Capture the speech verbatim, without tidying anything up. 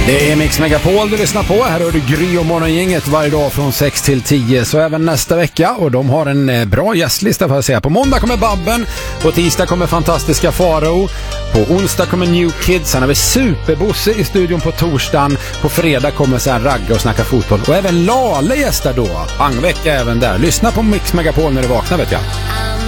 Det är Mix Megapol du lyssnar på. Här hör du Gry och Morgongänget varje dag från sex till tio. Så även nästa vecka. Och de har en bra gästlista för att säga. På måndag kommer Babben. På tisdag kommer fantastiska Faro. På onsdag kommer New Kids. Sen har vi Superbosse i studion på torsdagen. På fredag kommer så här Ragga och snacka fotboll. Och även Lale gästar då. Pangvecka även där. Lyssna på Mix Megapol när du vaknar, vet jag.